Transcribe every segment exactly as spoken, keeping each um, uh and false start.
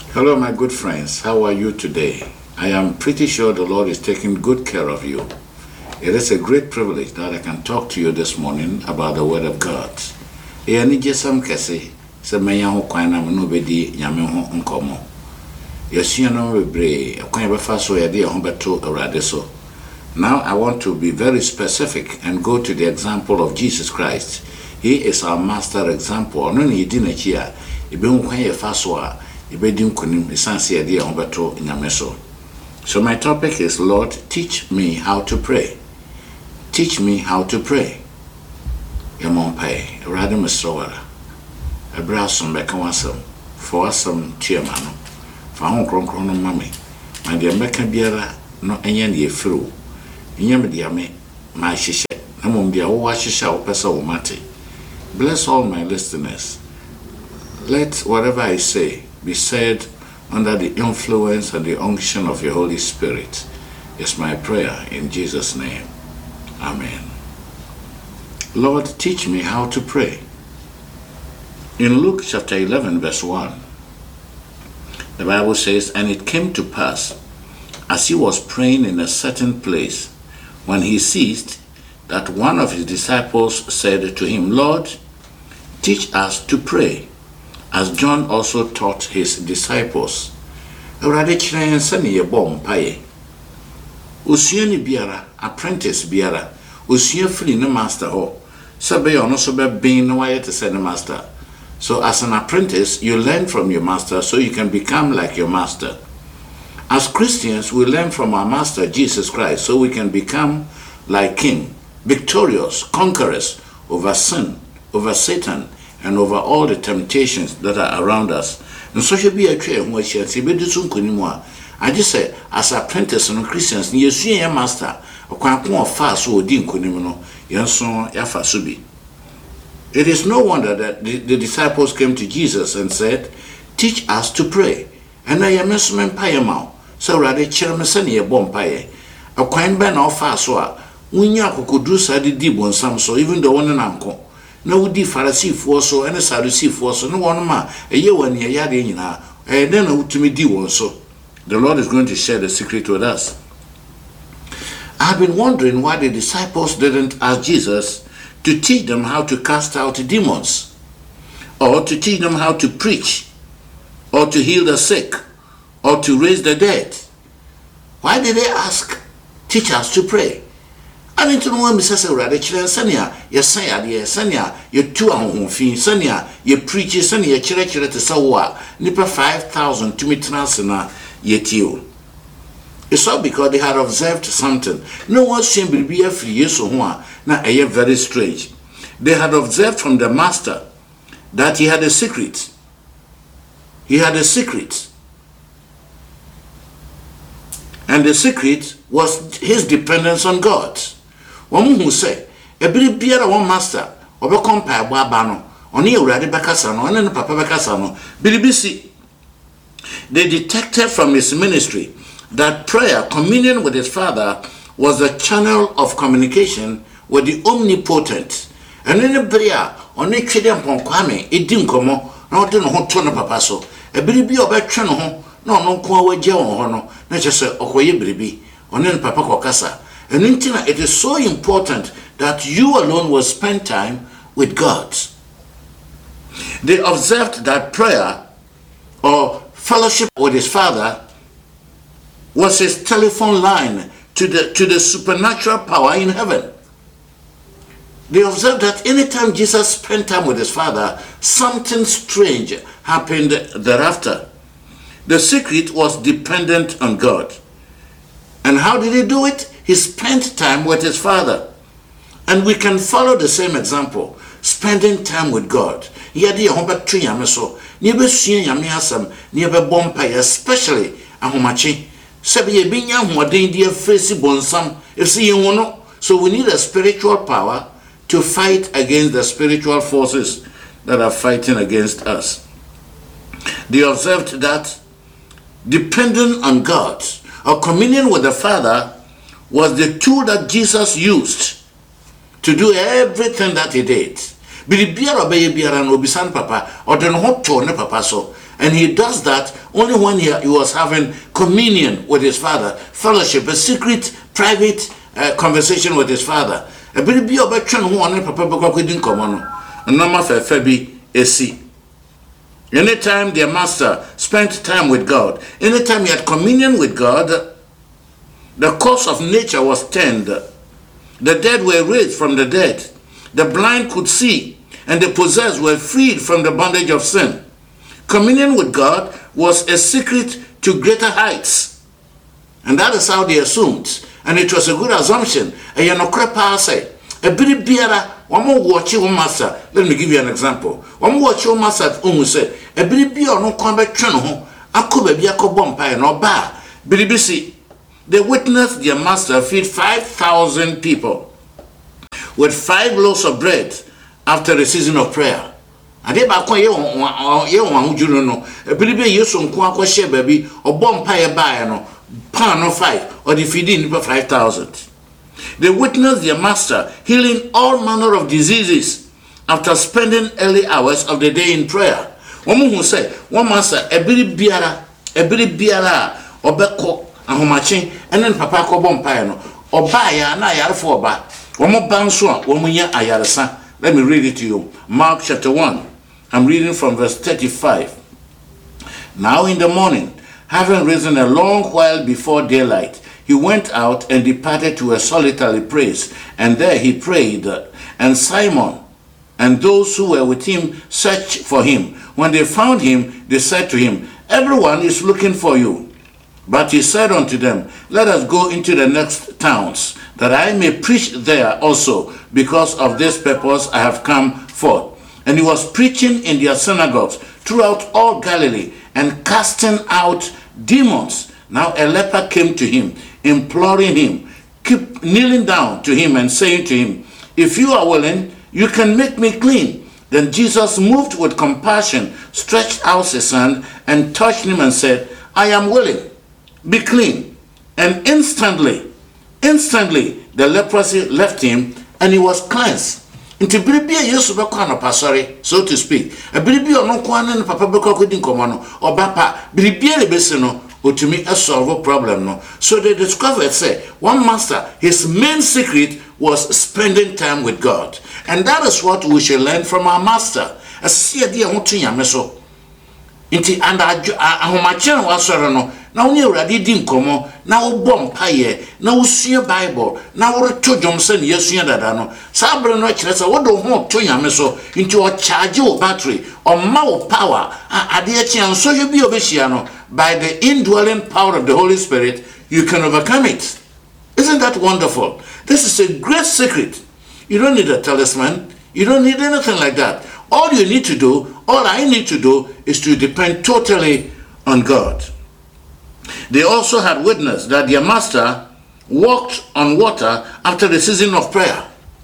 Hello, my good friends. How are you today? I am pretty sure the Lord is taking good care of you. It is a great privilege that I can talk to you this morning about the Word of God. Eyani jesam kese se menya ho kwan na no bedi nyame ho nkomo. Yesua no bebre kwan befa so ye de ho beto awrade so. Now I want to be very specific and go to the example of Jesus Christ. He is our master example. No ni di na chi a ebe ho kwan ye fa so a So my topic is, Lord, teach me how to pray. Teach me how to pray. Yamonpai, rather Messora. A brassum becawasum, for some chairman, for uncle chrono mummy. My dear Mecca Biera, no any ye through. Yamadiame, my shisha, among the washisha peso mate. Bless all my listeners. Let whatever I say be said under the influence and the unction of your Holy Spirit. Is my prayer in Jesus' name. Amen. Lord, teach me how to pray. In Luke chapter eleven, verse one, the Bible says, "And it came to pass, as he was praying in a certain place, when he ceased, that one of his disciples said to him, Lord, teach us to pray, as John also taught his disciples." Awurade kyerɛ yɛn sɛ ne yɛbɔ mpaeɛ. Osuani biara, apprentice biara, osua firi ne master hɔ. Sɛ bɛyɛ ɔno so bɛbɛn na wayɛ te sɛ ne master. So as an apprentice, you learn from your master so you can become like your master. As Christians, we learn from our master Jesus Christ so we can become like him, victorious, conquerors over sin, over Satan, and over all the temptations that are around us. And so should be a tree and what she has been doing. I just say, as apprentices and Christians, you see a master, or quite more fast or din kunimono, yanson yafasubi. It is no wonder that the, the disciples came to Jesus and said, teach us to pray. And I am a man payamau, so rather chermasani a bomb paye. A quine ban of fast wa, Winya could do sadi dibon some so even the one and uncle. No di Pharisee for so and a Sadducee for so no one ma a year one year yadina and then to me di one so. The Lord is going to share the secret with us. I've been wondering why the disciples didn't ask Jesus to teach them how to cast out demons, or to teach them how to preach, or to heal the sick, or to raise the dead. Why did they ask, teach us to pray? I need to know when Missus Radichl and Sanya, your say, dear Sanya, your two on fin, Sanya, your preacher, Sanya, church at the Sawa, nipper five thousand to me transana, yet you. It's all because they had observed something. No one seemed to be a few years or one, now a year very strange. They had observed from the master that he had a secret. He had a secret. And the secret was his dependence on God. One who say, a bit beer one master, or a compare Babano, on your Radibacasano, and Papa Bacasano, Bilibisi. They detected from his ministry that prayer, communion with his Father, was a channel of communication with the omnipotent. And in the prayer, on a children upon Kwame, it didn't come on, not in a hot ton of papasso, a baby of a channel, no, no, Kwa Joe, no, not just a Okoye baby, on in Papa Cocasa. And it is so important that you alone will spend time with God. They observed that prayer or fellowship with his Father was his telephone line to the, to the supernatural power in heaven. They observed that anytime Jesus spent time with his Father, something strange happened thereafter. The secret was dependent on God. And how did he do it? He spent time with his Father. And we can follow the same example, spending time with God. Yadi ahoba twi yame so, ni be sua yame asam, ni be bompa, especially ahomachi. Sebi ye binya hoden di afresi bonsam, if see you no. So we need a spiritual power to fight against the spiritual forces that are fighting against us. They observed that depending on God, or communion with the Father, was the tool that Jesus used to do everything that he did. Biribiara obeye biara no obisan papa or den ho to ne papa so. And he does that only when he, he was having communion with his father, fellowship, a secret, private uh, conversation with his father. A biribiara obetwe no ho ne papa bekwa kwedi nkomo no. Noma fe fe bi esi. Anytime their master spent time with God, anytime he had communion with God, the course of nature was turned. The dead were raised from the dead. The blind could see, and the possessed were freed from the bondage of sin. Communion with God was a secret to greater heights. And that is how they assumed. And it was a good assumption. And you know, Krepa say, a bit biara, one more watch your master. Let me give you an example. One more watch your master, who say, a bit biara no combat channel, a could be a cobompa no bar. Bilibisi, they witnessed their master feed five thousand people with five loaves of bread after a season of prayer. And they back on you one who you know, a believe you some quack share baby or bomb pie by no pound of five or the feeding for five thousand. They witnessed their master healing all manner of diseases after spending early hours of the day in prayer. One who say, one master, a bit biara, a bit biara, or beko, and homachin, and then papa ko bomb pie no, or buy a na yar for ba. One more bounce one, one more year ayarasa. Let me read it to you. Mark chapter one. I'm reading from verse thirty-five. Now in the morning, having risen a long while before daylight, he went out and departed to a solitary place, and there he prayed. And Simon and those who were with him searched for him. When they found him, they said to him, "Everyone is looking for you." But he said unto them, "Let us go into the next towns, that I may preach there also, because of this purpose I have come forth." And he was preaching in their synagogues throughout all Galilee, and casting out demons. Now a leper came to him, imploring him, keep kneeling down to him and saying to him, "If you are willing, you can make me clean." Then Jesus, moved with compassion, stretched out his hand and touched him and said, "I am willing, be clean." And instantly, instantly the leprosy left him and he was cleansed. Into Bribia Yesu beko anopa sorry, so to speak. A Bribia no kwana ne papa beko akodi nkomo no, obapa Bribia le bese no otumi a solve problem no. So they discovered say one master, his main secret was spending time with God. And that is what we should learn from our master. As see a dear hotu nyame so. Inti and ahomachen wasoro no na woni awrade di nkomo na wo bom paye na wo sua bible na wo reto dwom se ne yasua dada no sabre no kire se wo do ho to nyame so inti o charge wo battery o ma wo power ade a chi anso hwe bi obehia no by the indwelling power of the Holy Spirit you can overcome it. Isn't that wonderful? This is a great secret. You don't need a talisman, you don't need anything like that. All you need to do, all I need to do is to depend totally on God. They also had witnessed that their master walked on water after the season of prayer.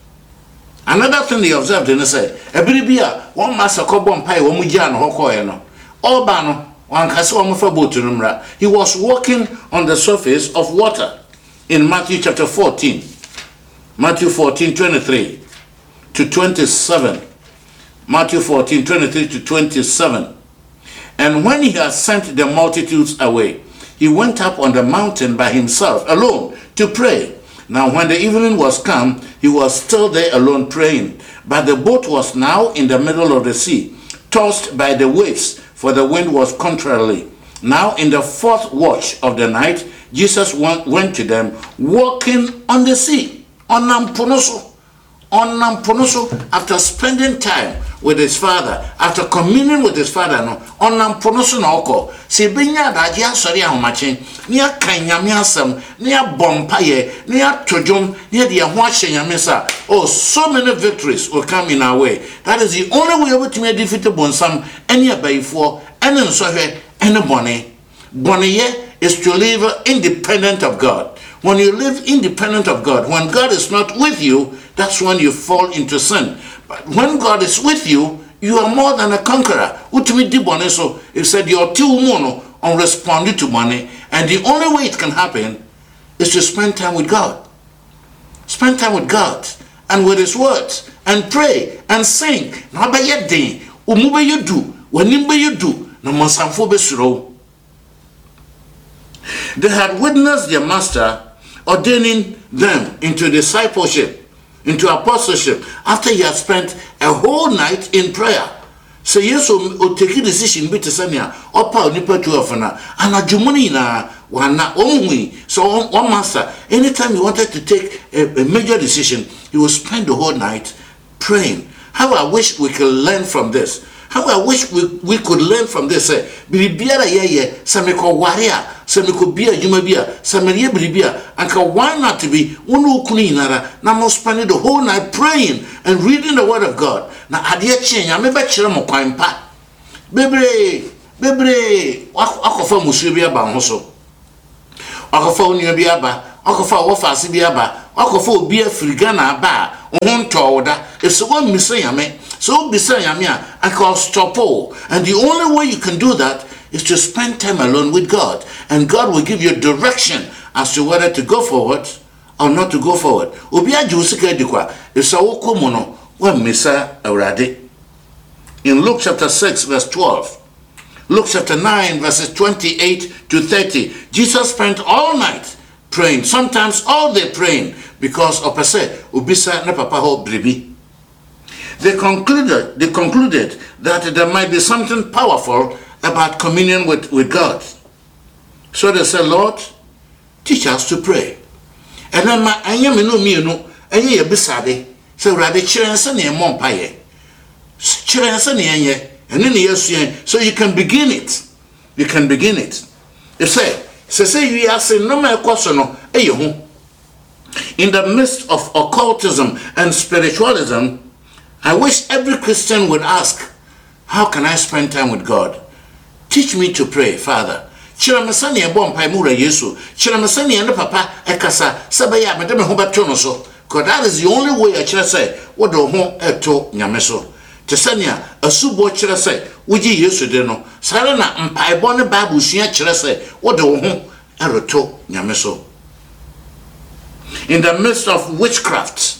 Another thing they observed, and they say, "Ebiribia, one master kobon pai wo mujia no hokoe no. Oba no, wan kase wo mfa botu numra." He was walking on the surface of water in Matthew chapter fourteen. Matthew fourteen, twenty-three to twenty-seven. Matthew fourteen, twenty-three to twenty-seven. And when he had sent the multitudes away, he went up on the mountain by himself, alone, to pray. Now when the evening was come, he was still there alone praying. But the boat was now in the middle of the sea, tossed by the waves, for the wind was contrary. Now in the fourth watch of the night, Jesus went to them, walking on the sea, on Namponoso. On Namponoso, after spending time with his father, after communing with his father, no, on Namponoso no oko. Se benya da dia sori ahomachen, ne akan nyame asem, ne abompaye, ne atodwom, ne de ho ahye nyame sa. Oh, so many victories will come in our way. That is the only way we to defeat bonsam, any abayfo, any nsohwe, any bone. Boneye is to live independent of God. When you live independent of God, when God is not with you, that's when you fall into sin. But when God is with you, you are more than a conqueror. Utumi di bone so, it said your two mono on responding to money, and the only way it can happen is to spend time with God. Spend time with God and with his words, and pray and sing. Na ba ye den, omu be ye du, wanim be ye du, na monsamfo be suro. They had witnessed their master ordaining them into discipleship, into apostleship, after he had spent a whole night in prayer. So yes, o take a decision bit to sanya opa nipa twelve na anadwumuni na wana omwi. So one master, anytime he wanted to take a, a major decision, he would spend the whole night praying. How I wish we could learn from this. How I wish we, we could learn from this. Biribiara yeye sameko waria, sameko bia juma bia, samerie biribia, anka why not to be unu kuni nara na mo spend the whole night praying and reading the word of God. Na adie chenya me be kire mo kwan pa. Bebre, bebre, akofa musu bia ba ho so. Akofa onu bia ba, akofa wo fa ase bia ba, akofa obi afiriga na ba, ohun towoda. If someone missing yame, so beside Yamia, I call stop all. And the only way you can do that is to spend time alone with God. And God will give you direction as to whether to go forward or not to go forward. Ubia Jusika Dikwa, is a wokomono, when Missa Arade. In Luke chapter six, verse twelve, Luke chapter nine, verses twenty-eight to thirty, Jesus spent all night praying, sometimes all day praying, because of per se, Ubisa ne papa ho bribi. They concluded, they concluded that there might be something powerful about communion with, with God. So they said, Lord, teach us to pray. And then my ayamino mino, and ye beside, so rather chirensani and mompaye. Chirensani and then yes, so you can begin it. You can begin it. You say, so say you are saying no more question, in the midst of occultism and spiritualism, I wish every Christian would ask, how can I spend time with God? Teach me to pray, Father. Chiramasani ebom pai mura Yesu. Chiramasani and papa ekasa sabaya medeme ho beto so. Because that is the only way I chira say what do ho eto nyame so. Tesania asubo chira say wuji Yesu de no. Sara na mpaebo ne Bible sua chira say what do ho eroto nyame so. In the midst of witchcraft,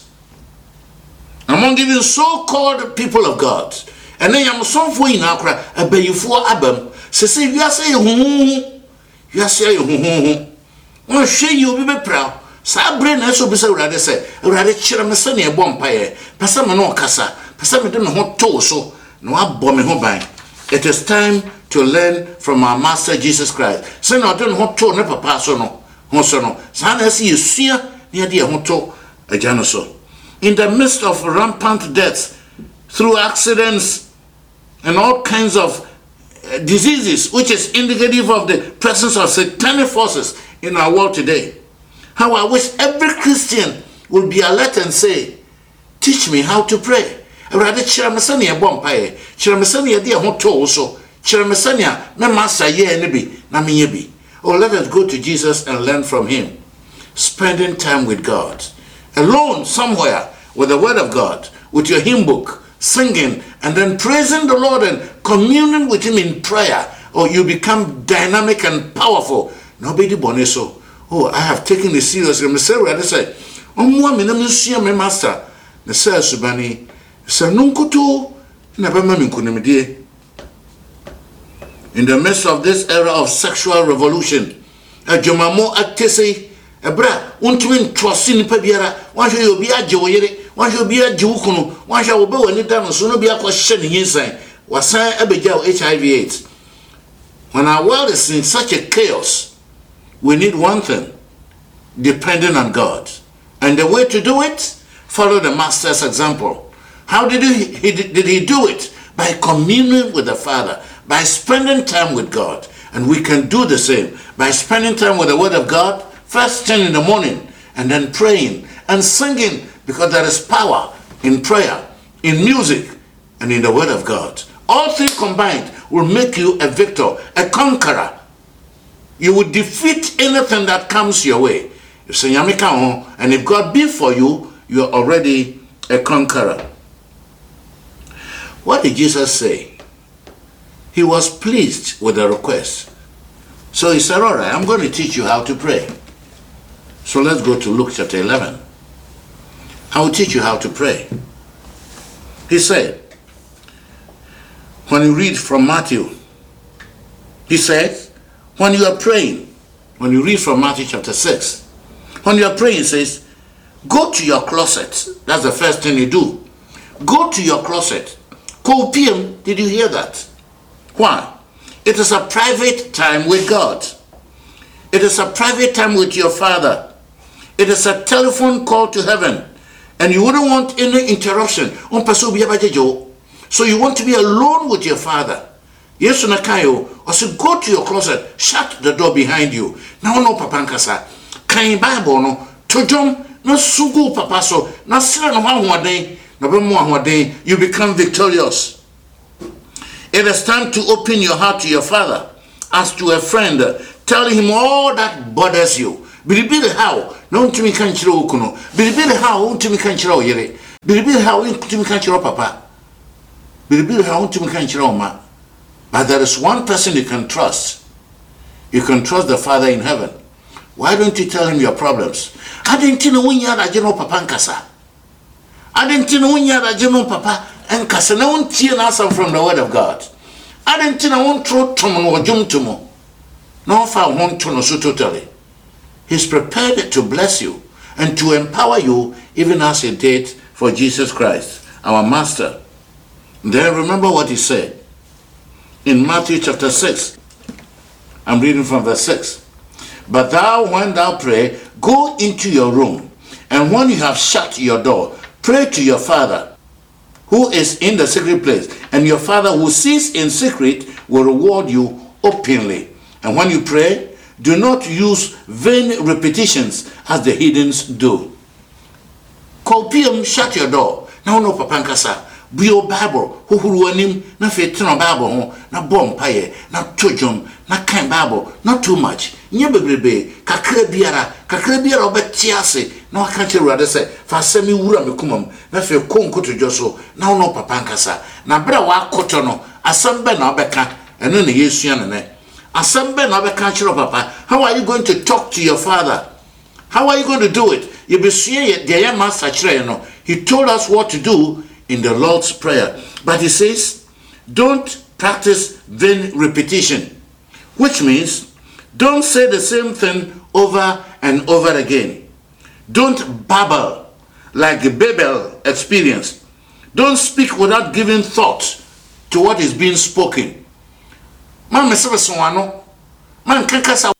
among even so-called people of God, and then I'm so for in Accra, a bayful abam, say, you are saying, who you are saying, who won't show you be proud. Sabrain has so be so rather say, rather chiramasani a bompire, Passamano Casa, Passamadon hot toso, no bombing home. It is time to learn from our Master Jesus Christ. Send out don't hot to never pass on, Honsono, Sana see you see near the hoto a janoso. In the midst of rampant deaths through accidents and all kinds of uh, diseases, which is indicative of the presence of satanic forces in our world today. How I wish every Christian would be alert and say, teach me how to pray. Rather, Chiramasania bompaye, Chiramasania dear hoto also, Chiramasania, no master ye nebi, nami yebi. Oh, let us go to Jesus and learn from him. Spending time with God. Alone somewhere with the word of God, with your hymn book, singing, and then praising the Lord and communing with him in prayer, or you become dynamic and powerful. Nobody boneso. Oh, I have taken this seriously. I'm sorry, I say, oh, woman, I'm not my master. The sir Subani, Sir Nunkutu, never mammy. In the midst of this era of sexual revolution, a Jomamo Actese, a bra, one twin trusting Pabiera, one shall you be a joy, one shall be a Jukuno, one shall be any time, soon be a question inside, was San Abigail H I V AIDS. When our world is in such a chaos, we need one thing, depending on God. And the way to do it, follow the Master's example. How did he, he did he do it? By communing with the Father, by spending time with God. And we can do the same by spending time with the Word of God, first thing in the morning, and then praying and singing, because there is power in prayer, in music, and in the Word of God. All three combined will make you a victor, a conqueror. You will defeat anything that comes your way. And if God be for you, you are already a conqueror. What did Jesus say? He was pleased with the request. So he said, all right, I'm going to teach you how to pray. So let's go to Luke chapter eleven. I will teach you how to pray. He said, when you read from Matthew, he says, when you are praying, when you read from Matthew chapter six, when you are praying, he says, go to your closet. That's the first thing you do. Go to your closet. Call P M. Did you hear that? Why? It is a private time with God. It is a private time with your Father. It is a telephone call to heaven. And you wouldn't want any interruption. So you want to be alone with your Father. Yes, Nakayo, or so go to your closet, shut the door behind you. Now no papankasa. Kain Bible no to jump no sugu papa so na sira no one day, no be more one day, you become victorious. It is time to open your heart to your Father as to a friend, telling him all that bothers you. Bilibili how no ntimi kan kire okuno. Bilibili how ntimi kan kire oyere. Bilibili how ntimi kan kire papa. Bilibili how ntimi kan kire oma. But there is one person you can trust. You can trust the Father in heaven. Why don't you tell him your problems? I didn't know when you had a general papa and kasa. I didn't know when you had a general papa and kasa. No one tear answer from the word of God. I didn't know one throat tomo or jum tomo. No far one tono so totally. He's prepared to bless you and to empower you, even as he did for Jesus Christ, our Master. Then remember what he said in Matthew chapter six. I'm reading from verse six. But thou, when thou pray, go into your room, and when you have shut your door, pray to your Father, who is in the secret place, and your Father who sees in secret will reward you openly. And when you pray, do not use vain repetitions as the heathens do. Kopium, shut your door. Now no papankasa. Be your Bible, who will him, na fit no Bible, na bomb paye, na tojum, na kind Bible, not too much. Nyebebe, kakre biara, kakre biara obetiase, na wakanche rather say, for semi wura me kumum, na fe konko to joso, now no papankasa, na bra wa kotono, asambe na obeka, and then the yesuan. Asambe na obeka chiro papa, how are you going to talk to your Father? How are you going to do it? You be seeing the master chire, no. He told us what to do in the Lord's Prayer. But he says, don't practice vain repetition, which means don't say the same thing over and over again. Don't babble like the Babel experience. Don't speak without giving thought to what is being spoken. Man, man,